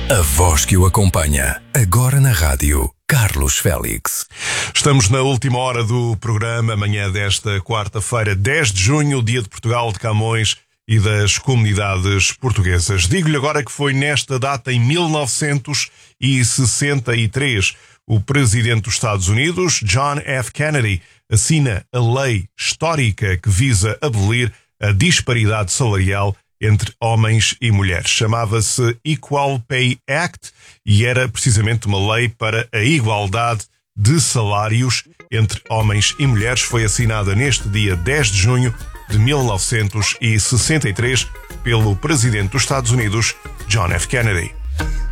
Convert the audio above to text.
A voz que o acompanha, agora na rádio, Carlos Félix. Estamos na última hora do programa, amanhã desta quarta-feira, 10 de junho, dia de Portugal, de Camões e das comunidades portuguesas. Digo-lhe agora que foi nesta data, em 1963, o presidente dos Estados Unidos, John F. Kennedy, assina a lei histórica que visa abolir a disparidade salarial entre homens e mulheres. Chamava-se Equal Pay Act e era precisamente uma lei para a igualdade de salários entre homens e mulheres. Foi assinada neste dia 10 de junho de 1963 pelo presidente dos Estados Unidos, John F. Kennedy.